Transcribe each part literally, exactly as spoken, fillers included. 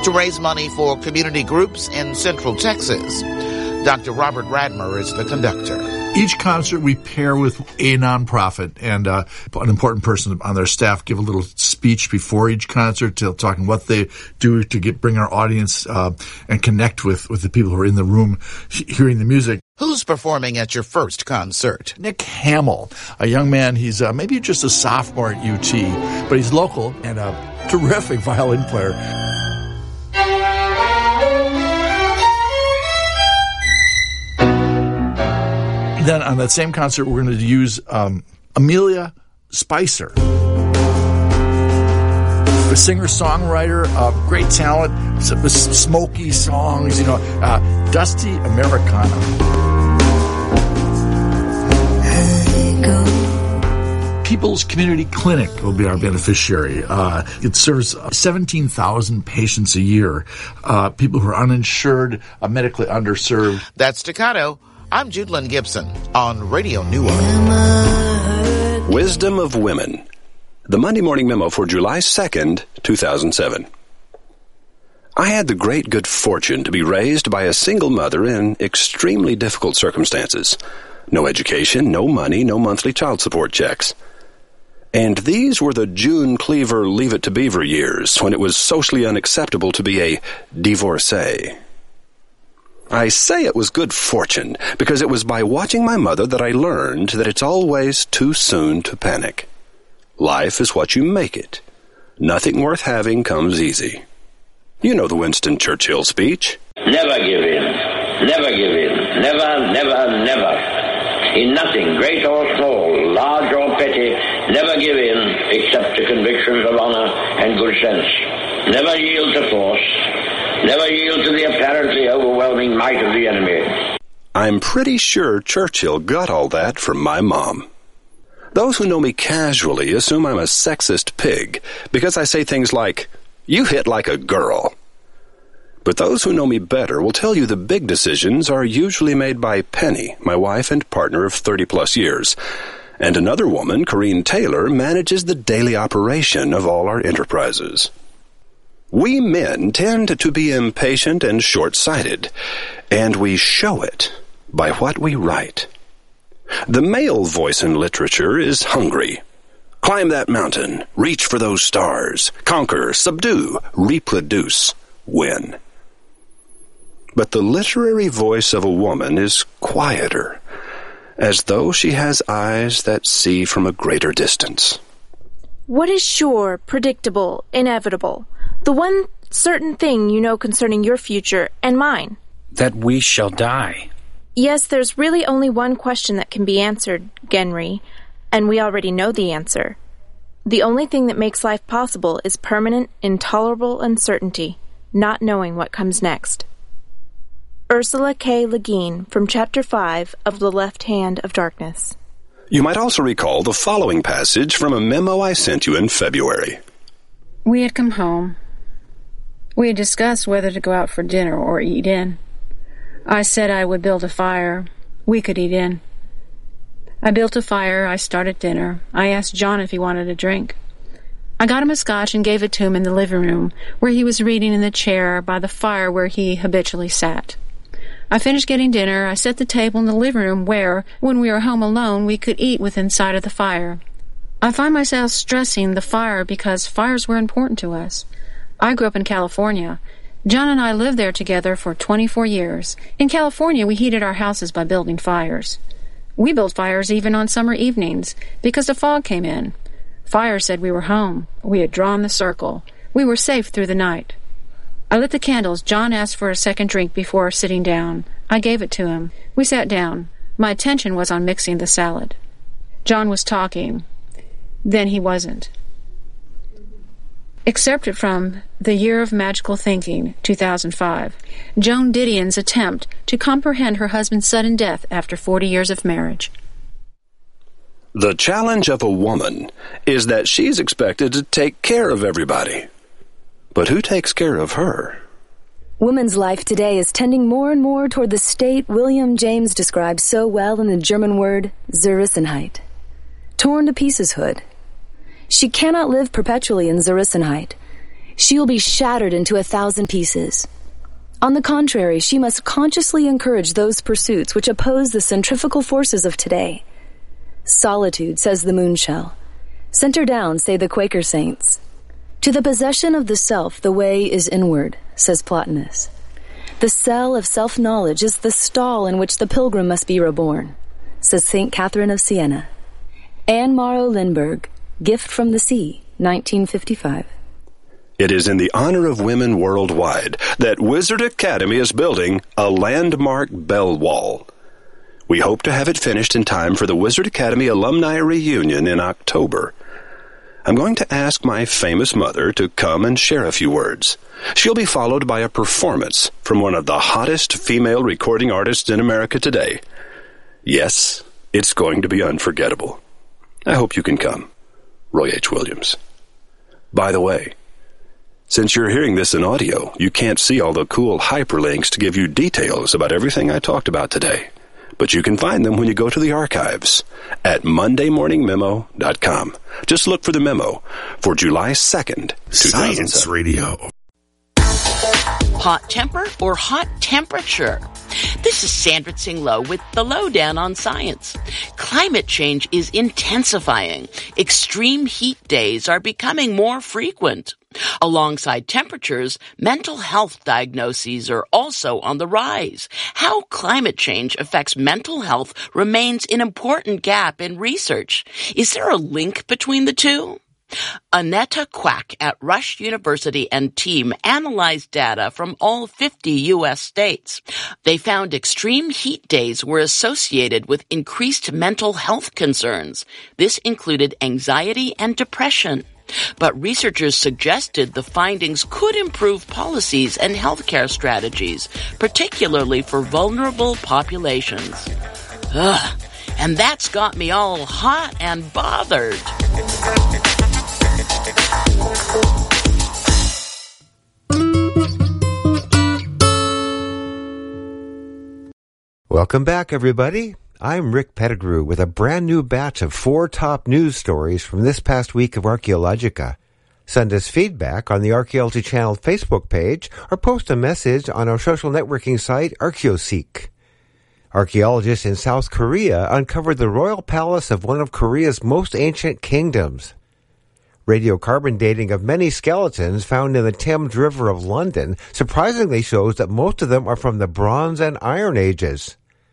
to raise money for community groups in Central Texas. Doctor Robert Radmer is the conductor. Each concert we pair with a nonprofit, and uh, an important person on their staff give a little speech before each concert, to, talking what they do to get bring our audience uh, and connect with, with the people who are in the room hearing the music. Who's performing at your first concert? Nick Hamill, a young man. He's uh, maybe just a sophomore at U T, but he's local and a terrific violin player. Then on that same concert, we're going to use um, Amelia Spicer, a singer-songwriter, uh, great talent, smoky songs, you know, uh, Dusty Americana. People's Community Clinic will be our beneficiary. Uh, it serves seventeen thousand patients a year, uh, people who are uninsured, uh, medically underserved. That's Staccato. I'm Judelyn Gibson on Radio Newark. Wisdom of Women. The Monday Morning Memo for July second, two thousand seven. I had the great good fortune to be raised by a single mother in extremely difficult circumstances. No education, no money, no monthly child support checks. And these were the June Cleaver Leave It to Beaver years, when it was socially unacceptable to be a divorcee. I say it was good fortune because it was by watching my mother that I learned that it's always too soon to panic. Life is what you make it. Nothing worth having comes easy. You know the Winston Churchill speech. Never give in. Never give in. Never, never, never. In nothing, great or small, large or petty, never give in except to convictions of honor and good sense. Never yield to force. Never yield to the apparently overwhelming might of the enemy. I'm pretty sure Churchill got all that from my mom. Those who know me casually assume I'm a sexist pig because I say things like, "You hit like a girl." But those who know me better will tell you the big decisions are usually made by Penny, my wife and partner of thirty-plus years. And another woman, Corrine Taylor, manages the daily operation of all our enterprises. We men tend to be impatient and short-sighted, and we show it by what we write. The male voice in literature is hungry. Climb that mountain, reach for those stars, conquer, subdue, reproduce, win. But the literary voice of a woman is quieter, as though she has eyes that see from a greater distance. What is sure, predictable, inevitable? The one certain thing you know concerning your future and mine. That we shall die. Yes, there's really only one question that can be answered, Genry, and we already know the answer. The only thing that makes life possible is permanent, intolerable uncertainty, not knowing what comes next. Ursula K. Le Guin from Chapter five of The Left Hand of Darkness. You might also recall the following passage from a memo I sent you in February. We had come home. We had discussed whether to go out for dinner or eat in. I said I would build a fire. We could eat in. I built a fire. I started dinner. I asked John if he wanted a drink. I got him a scotch and gave it to him in the living room, where he was reading in the chair by the fire where he habitually sat. I finished getting dinner. I set the table in the living room where, when we were home alone, we could eat within sight of the fire. I find myself stressing the fire because fires were important to us. I grew up in California. John and I lived there together for twenty-four years. In California, we heated our houses by building fires. We built fires even on summer evenings because the fog came in. Fire said we were home. We had drawn the circle. We were safe through the night. I lit the candles. John asked for a second drink before sitting down. I gave it to him. We sat down. My attention was on mixing the salad. John was talking. Then he wasn't. Excerpted from The Year of Magical Thinking, two thousand five, Joan Didion's attempt to comprehend her husband's sudden death after forty years of marriage. The challenge of a woman is that she's expected to take care of everybody. But who takes care of her? Woman's life today is tending more and more toward the state William James described so well in the German word Zerrissenheit. Torn to pieces hood. She cannot live perpetually in Zerrissenheit. she will be shattered into a thousand pieces. On the contrary, she must consciously encourage those pursuits which oppose the centrifugal forces of today. Solitude, says the moonshell. Center down, say the Quaker saints. To the possession of the self, the way is inward, says Plotinus. The cell of self-knowledge is the stall in which the pilgrim must be reborn, says Saint Catherine of Siena. Anne Morrow Lindbergh, Gift from the Sea, nineteen fifty-five. It is in the honor of women worldwide that Wizard Academy is building a landmark bell wall. We hope to have it finished in time for the Wizard Academy alumni reunion in October. I'm going to ask my famous mother to come and share a few words. She'll be followed by a performance from one of the hottest female recording artists in America today. Yes, it's going to be unforgettable. I hope you can come. Roy H. Williams. By the way, since you're hearing this in audio, you can't see all the cool hyperlinks to give you details about everything I talked about today. But you can find them when you go to the archives at monday morning memo dot com. Just look for the memo for July second, two thousand seven. Science Radio. Hot temper or hot temperature? This is Sandra Tsing Loh with the Lowdown on Science. Climate change is intensifying. Extreme heat days are becoming more frequent. Alongside temperatures, mental health diagnoses are also on the rise. How climate change affects mental health remains an important gap in research. Is there a link between the two? Annetta Quack at Rush University and team analyzed data from all fifty U S states. They found extreme heat days were associated with increased mental health concerns. This included anxiety and depression. But researchers suggested the findings could improve policies and healthcare strategies, particularly for vulnerable populations. Ugh, and that's got me all hot and bothered. Welcome back, everybody. I'm Rick Pettigrew with a brand new batch of four top news stories from this past week of Archaeologica. Send us feedback on the Archaeology Channel Facebook page or post a message on our social networking site, ArchaeoSeek. Archaeologists in South Korea uncovered the royal palace of one of Korea's most ancient kingdoms. Radiocarbon dating of many skeletons found in the Thames River of London surprisingly shows that most of them are from the Bronze and Iron Ages.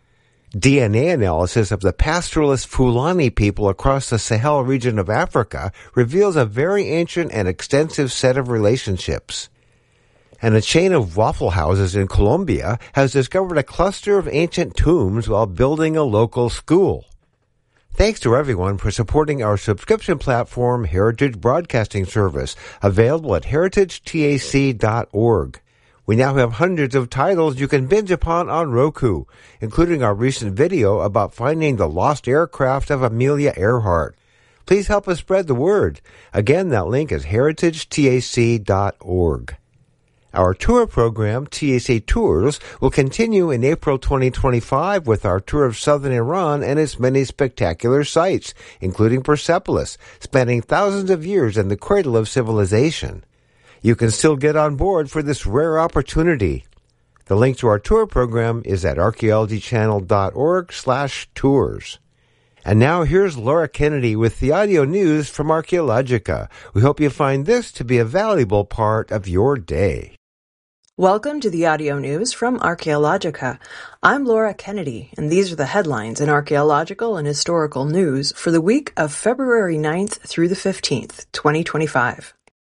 D N A analysis of the pastoralist Fulani people across the Sahel region of Africa reveals a very ancient and extensive set of relationships. And a chain of waffle houses in Colombia has discovered a cluster of ancient tombs while building a local school. Thanks to everyone for supporting our subscription platform, Heritage Broadcasting Service, available at heritage tac dot org. We now have hundreds of titles you can binge upon on Roku, including our recent video about finding the lost aircraft of Amelia Earhart. Please help us spread the word. Again, that link is heritage tac dot org. Our tour program, T A C Tours, will continue in April twenty twenty-five with our tour of southern Iran and its many spectacular sites, including Persepolis, spanning thousands of years in the cradle of civilization. You can still get on board for this rare opportunity. The link to our tour program is at archaeology channel dot org slash tours. And now here's Laura Kennedy with the audio news from Archaeologica. We hope you find this to be a valuable part of your day. Welcome to the audio news from Archaeologica. I'm Laura Kennedy, and these are the headlines in archaeological and historical news for the week of February ninth through the fifteenth, twenty twenty-five.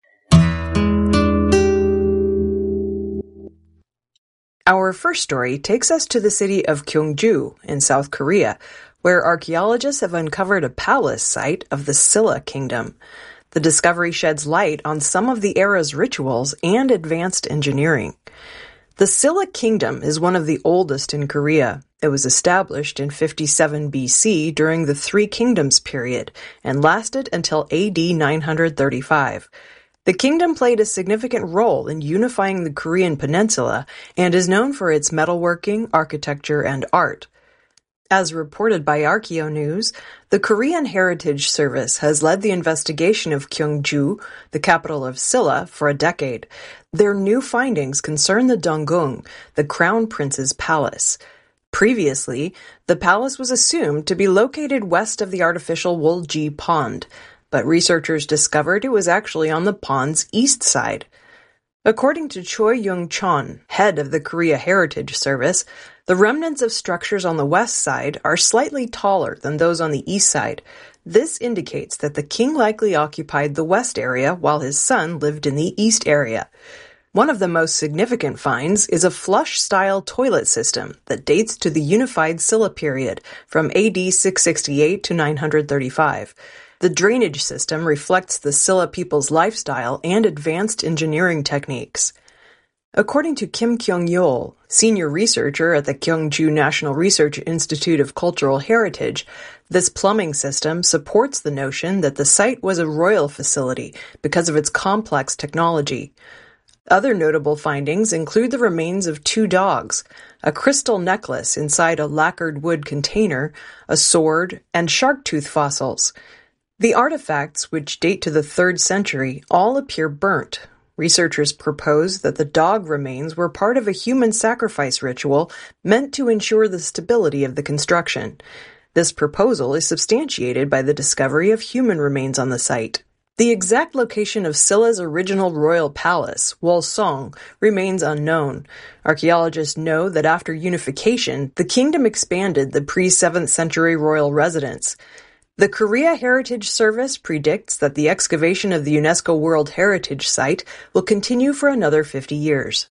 Our first story takes us to the city of Gyeongju in South Korea, where archaeologists have uncovered a palace site of the Silla Kingdom. The discovery sheds light on some of the era's rituals and advanced engineering. The Silla Kingdom is one of the oldest in Korea. It was established in fifty-seven B C during the Three Kingdoms period and lasted until A D nine thirty-five. The kingdom played a significant role in unifying the Korean peninsula and is known for its metalworking, architecture, and art. As reported by ArchaeoNews, the Korean Heritage Service has led the investigation of Gyeongju, the capital of Silla, for a decade. Their new findings concern the Donggung, the Crown Prince's palace. Previously, the palace was assumed to be located west of the artificial Wolji Pond, but researchers discovered it was actually on the pond's east side. According to Choi Young-chon, head of the Korea Heritage Service, the remnants of structures on the west side are slightly taller than those on the east side. This indicates that the king likely occupied the west area while his son lived in the east area. One of the most significant finds is a flush-style toilet system that dates to the Unified Silla period from A D six sixty-eight to nine thirty-five. The drainage system reflects the Silla people's lifestyle and advanced engineering techniques. According to Kim Kyung-yeol, senior researcher at the Gyeongju National Research Institute of Cultural Heritage, this plumbing system supports the notion that the site was a royal facility because of its complex technology. Other notable findings include the remains of two dogs, a crystal necklace inside a lacquered wood container, a sword, and shark tooth fossils. The artifacts, which date to the third century, all appear burnt. Researchers propose that the dog remains were part of a human sacrifice ritual meant to ensure the stability of the construction. This proposal is substantiated by the discovery of human remains on the site. The exact location of Silla's original royal palace, Wolsong, remains unknown. Archaeologists know that after unification, the kingdom expanded the pre-seventh century royal residence. The Korea Heritage Service predicts that the excavation of the UNESCO World Heritage Site will continue for another fifty years.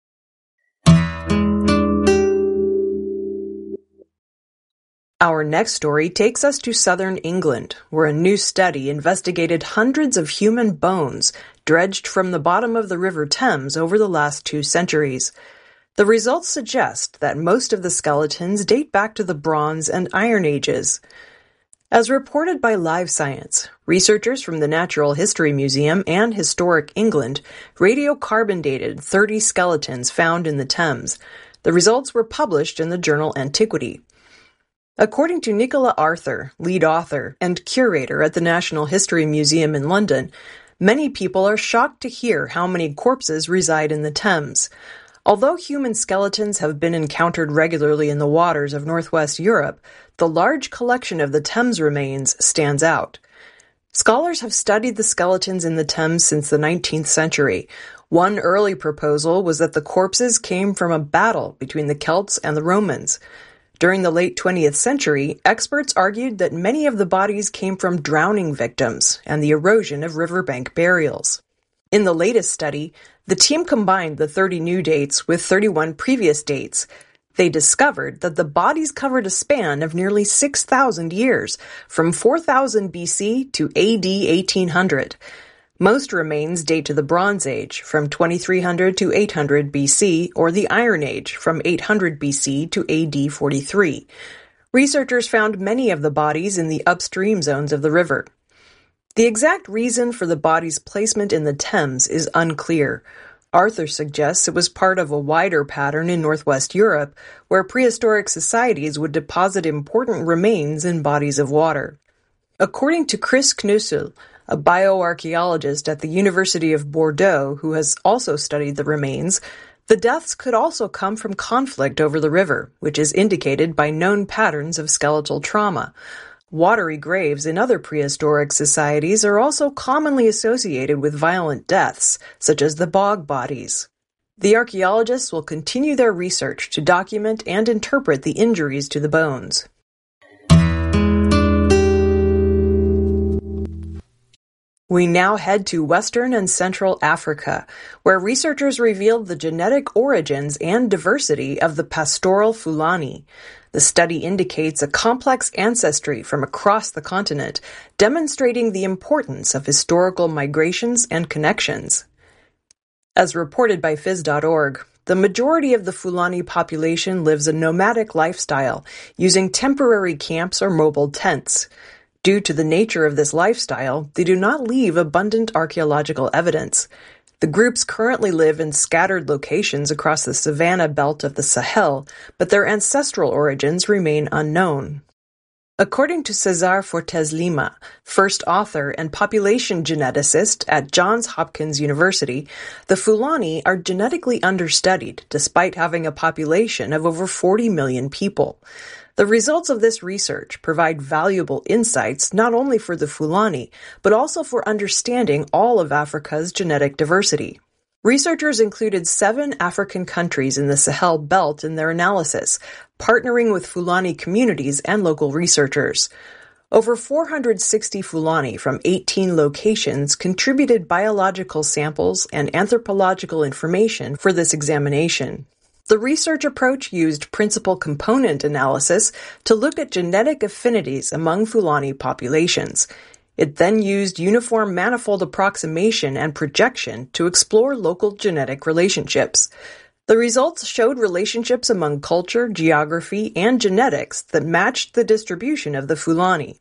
Our next story takes us to southern England, where a new study investigated hundreds of human bones dredged from the bottom of the River Thames over the last two centuries. The results suggest that most of the skeletons date back to the Bronze and Iron Ages. As reported by Live Science, researchers from the Natural History Museum and Historic England radiocarbon dated thirty skeletons found in the Thames. The results were published in the journal Antiquity. According to Nicola Arthur, lead author and curator at the National History Museum in London, many people are shocked to hear how many corpses reside in the Thames. Although human skeletons have been encountered regularly in the waters of northwest Europe, the large collection of the Thames remains stands out. Scholars have studied the skeletons in the Thames since the nineteenth century. One early proposal was that the corpses came from a battle between the Celts and the Romans. During the late twentieth century, experts argued that many of the bodies came from drowning victims and the erosion of riverbank burials. In the latest study, the team combined the thirty new dates with thirty-one previous dates. They discovered that the bodies covered a span of nearly six thousand years, from four thousand B C to A D eighteen hundred. Most remains date to the Bronze Age, from twenty-three hundred to eight hundred B C, or the Iron Age, from eight hundred B C to A D forty-three. Researchers found many of the bodies in the upstream zones of the river. The exact reason for the body's placement in the Thames is unclear. Arthur suggests it was part of a wider pattern in northwest Europe, where prehistoric societies would deposit important remains in bodies of water. According to Chris Knussel, a bioarchaeologist at the University of Bordeaux who has also studied the remains, the deaths could also come from conflict over the river, which is indicated by known patterns of skeletal trauma. Watery graves in other prehistoric societies are also commonly associated with violent deaths, such as the bog bodies. The archaeologists will continue their research to document and interpret the injuries to the bones. We now head to Western and Central Africa, where researchers revealed the genetic origins and diversity of the pastoral Fulani. The study indicates a complex ancestry from across the continent, demonstrating the importance of historical migrations and connections. As reported by phys dot org, the majority of the Fulani population lives a nomadic lifestyle, using temporary camps or mobile tents. Due to the nature of this lifestyle, they do not leave abundant archaeological evidence. The groups currently live in scattered locations across the savanna belt of the Sahel, but their ancestral origins remain unknown. According to Cesar Fortes Lima, first author and population geneticist at Johns Hopkins University, the Fulani are genetically understudied despite having a population of over forty million people. The results of this research provide valuable insights not only for the Fulani, but also for understanding all of Africa's genetic diversity. Researchers included seven African countries in the Sahel belt in their analysis, partnering with Fulani communities and local researchers. Over four hundred sixty Fulani from eighteen locations contributed biological samples and anthropological information for this examination. The research approach used principal component analysis to look at genetic affinities among Fulani populations. It then used uniform manifold approximation and projection to explore local genetic relationships. The results showed relationships among culture, geography, and genetics that matched the distribution of the Fulani.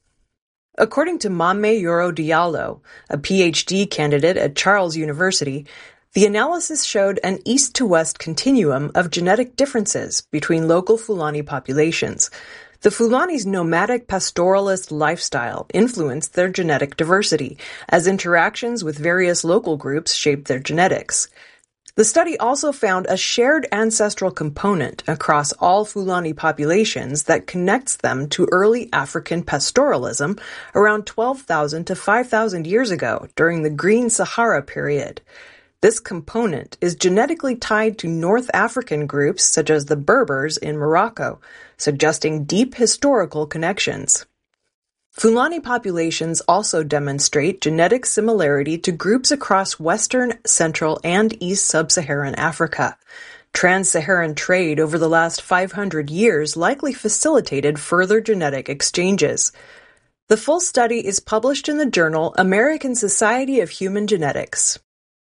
According to Mame Yoro Diallo, a P H D candidate at Charles University, the analysis showed an east-to-west continuum of genetic differences between local Fulani populations. The Fulani's nomadic pastoralist lifestyle influenced their genetic diversity, as interactions with various local groups shaped their genetics. The study also found a shared ancestral component across all Fulani populations that connects them to early African pastoralism around twelve thousand to five thousand years ago during the Green Sahara period. This component is genetically tied to North African groups such as the Berbers in Morocco, suggesting deep historical connections. Fulani populations also demonstrate genetic similarity to groups across Western, Central, and East Sub-Saharan Africa. Trans-Saharan trade over the last five hundred years likely facilitated further genetic exchanges. The full study is published in the journal American Society of Human Genetics.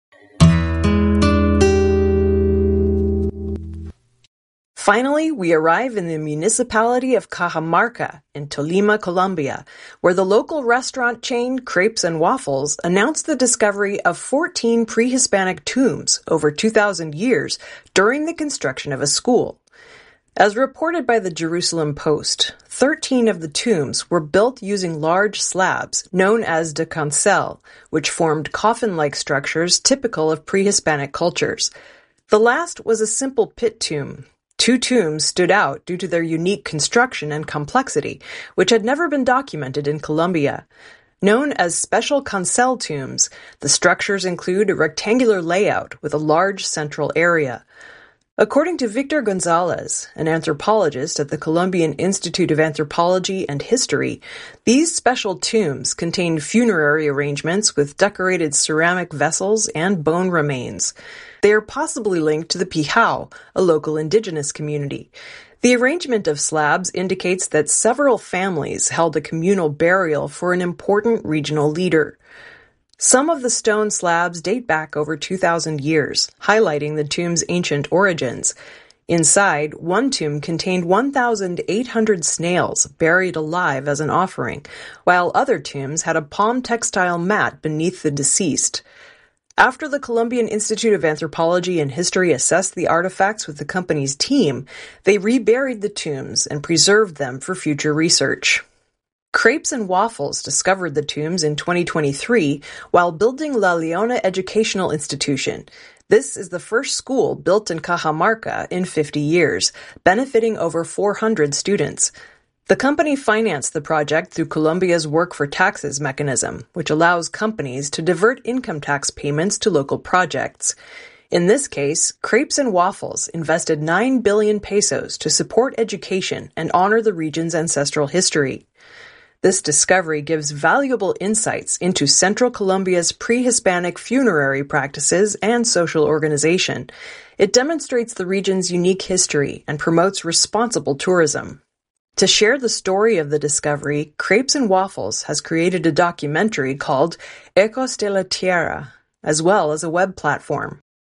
Finally, we arrive in the municipality of Cajamarca in Tolima, Colombia, where the local restaurant chain Crepes and Waffles announced the discovery of fourteen pre-Hispanic tombs over two thousand years during the construction of a school. As reported by the Jerusalem Post, thirteen of the tombs were built using large slabs known as de cancel, which formed coffin-like structures typical of pre-Hispanic cultures. The last was a simple pit tomb. Two tombs stood out due to their unique construction and complexity, which had never been documented in Colombia. Known as special cancel tombs, the structures include a rectangular layout with a large central area. According to Victor Gonzalez, an anthropologist at the Colombian Institute of Anthropology and History, these special tombs contain funerary arrangements with decorated ceramic vessels and bone remains. They are possibly linked to the Pijao, a local indigenous community. The arrangement of slabs indicates that several families held a communal burial for an important regional leader. Some of the stone slabs date back over two thousand years, highlighting the tomb's ancient origins. Inside, one tomb contained one thousand eight hundred snails buried alive as an offering, while other tombs had a palm textile mat beneath the deceased. After the Colombian Institute of Anthropology and History assessed the artifacts with the company's team, they reburied the tombs and preserved them for future research. Crepes and Waffles discovered the tombs in twenty twenty-three while building La Leona Educational Institution. This is the first school built in Cajamarca in fifty years, benefiting over four hundred students. The company financed the project through Colombia's Work for Taxes mechanism, which allows companies to divert income tax payments to local projects. In this case, Crepes and Waffles invested nine billion pesos to support education and honor the region's ancestral history. This discovery gives valuable insights into Central Colombia's pre-Hispanic funerary practices and social organization. It demonstrates the region's unique history and promotes responsible tourism. To share the story of the discovery, Crepes and Waffles has created a documentary called Ecos de la Tierra, as well as a web platform.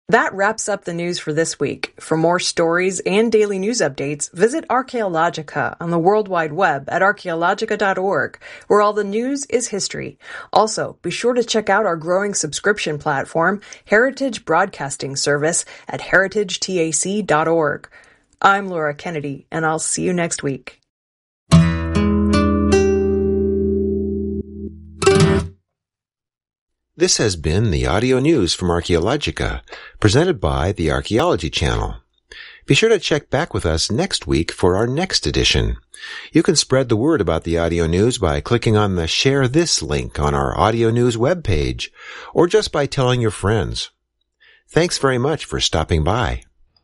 That wraps up the news for this week. For more stories and daily news updates, visit Archaeologica on the World Wide Web at archaeologica dot org, where all the news is history. Also, be sure to check out our growing subscription platform, Heritage Broadcasting Service, at heritage tac dot org. I'm Laura Kennedy, and I'll see you next week. This has been the audio news from Archaeologica, presented by the Archaeology Channel. Be sure to check back with us next week for our next edition. You can spread the word about the audio news by clicking on the Share This link on our audio news webpage, or just by telling your friends. Thanks very much for stopping by.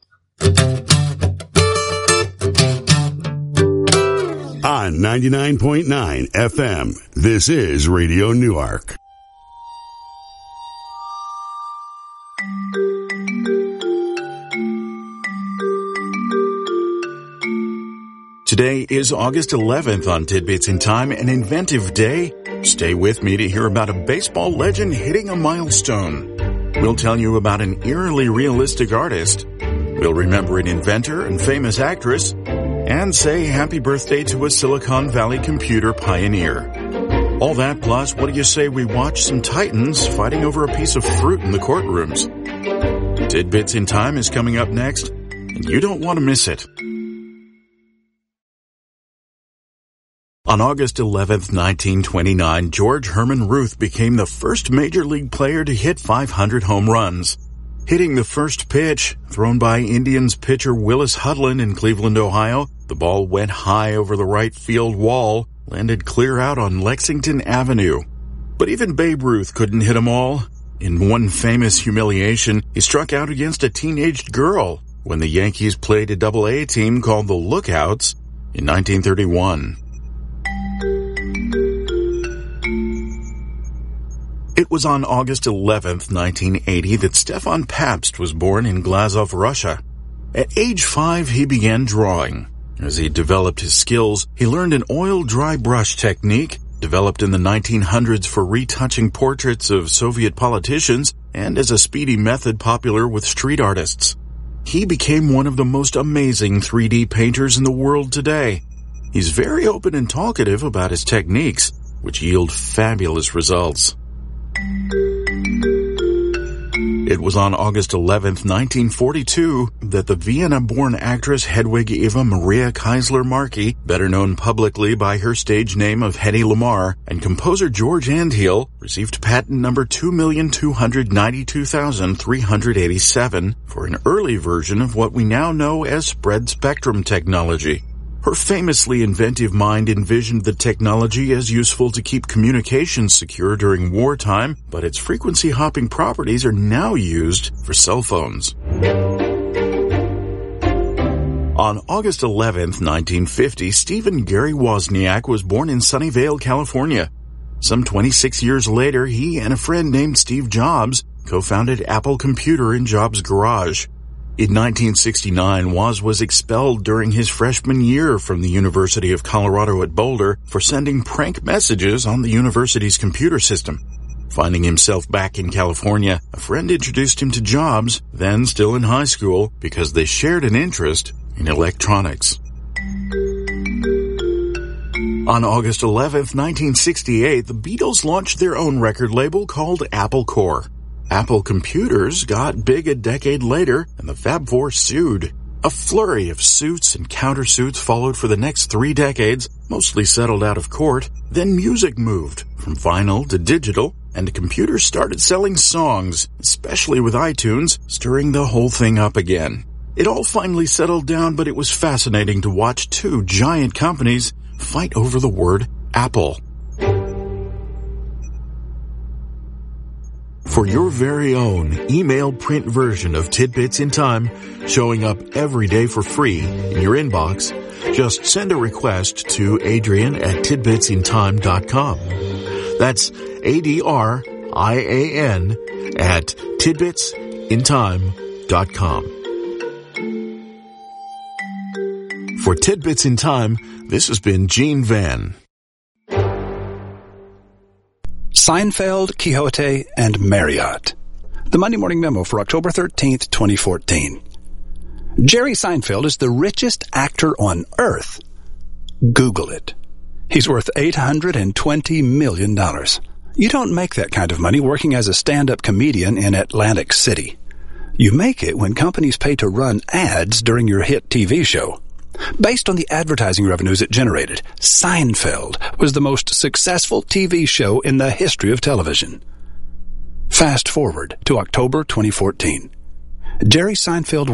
On ninety-nine point nine F M, this is Radio Newark. Today is August eleventh on Tidbits in Time, an inventive day. Stay with me to hear about a baseball legend hitting a milestone. We'll tell you about an eerily realistic artist. We'll remember an inventor and famous actress, and say happy birthday to a Silicon Valley computer pioneer. All that plus, what do you say we watch some titans fighting over a piece of fruit in the courtrooms? Tidbits in Time is coming up next, and you don't want to miss it. On August eleventh, nineteen twenty-nine, George Herman Ruth became the first major league player to hit five hundred home runs. Hitting the first pitch, thrown by Indians pitcher Willis Hudlin in Cleveland, Ohio, the ball went high over the right field wall, landed clear out on Lexington Avenue. But even Babe Ruth couldn't hit them all. In one famous humiliation, he struck out against a teenaged girl when the Yankees played a double A team called the Lookouts in nineteen thirty-one. It was on August eleventh, nineteen eighty, that Stefan Pabst was born in Glazov, Russia. At age five, he began drawing. As he developed his skills, he learned an oil dry brush technique, developed in the nineteen hundreds for retouching portraits of Soviet politicians, and as a speedy method popular with street artists. He became one of the most amazing three D painters in the world today. He's very open and talkative about his techniques, which yield fabulous results. It was on August eleventh, nineteen forty-two, that the Vienna-born actress Hedwig Eva Maria Keisler-Markey, better known publicly by her stage name of Hedy Lamarr, and composer George Andhiel received patent number two million two hundred ninety-two thousand three hundred eighty-seven for an early version of what we now know as spread-spectrum technology. Her famously inventive mind envisioned the technology as useful to keep communications secure during wartime, but its frequency-hopping properties are now used for cell phones. On August eleventh, nineteen fifty, Stephen Gary Wozniak was born in Sunnyvale, California. Some twenty-six years later, he and a friend named Steve Jobs co-founded Apple Computer in Jobs' garage. In nineteen sixty-nine, Woz was expelled during his freshman year from the University of Colorado at Boulder for sending prank messages on the university's computer system. Finding himself back in California, a friend introduced him to Jobs, then still in high school, because they shared an interest in electronics. On August eleventh, nineteen sixty-eight, the Beatles launched their own record label called Apple Corps. Apple Computers got big a decade later, and the Fab Four sued. A flurry of suits and countersuits followed for the next three decades, mostly settled out of court. Then music moved from vinyl to digital, and computers started selling songs, especially with iTunes, stirring the whole thing up again. It all finally settled down, but it was fascinating to watch two giant companies fight over the word Apple. For your very own email print version of Tidbits in Time, showing up every day for free in your inbox, just send a request to Adrian at tidbits in time dot com. That's A D R I A N at tidbits in time dot com. For Tidbits in Time, this has been Gene Van. Seinfeld, Quixote, and Marriott. The Monday Morning Memo for October thirteenth, twenty fourteen. Jerry Seinfeld is the richest actor on earth. Google it. He's worth eight hundred twenty million dollars. You don't make that kind of money working as a stand-up comedian in Atlantic City. You make it when companies pay to run ads during your hit T V show. Based on the advertising revenues it generated, Seinfeld was the most successful T V show in the history of television. Fast forward to October twenty fourteen. Jerry Seinfeld